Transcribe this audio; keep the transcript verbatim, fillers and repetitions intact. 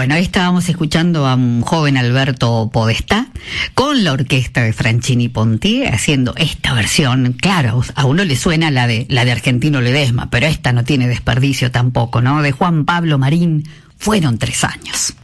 Bueno, ahí estábamos escuchando a un joven Alberto Podestá con la orquesta de Franchini Pontier haciendo esta versión. Claro, a uno le suena la de la de Argentino Ledesma, pero esta no tiene desperdicio tampoco, ¿no? De Juan Pablo Marín, Fueron tres años.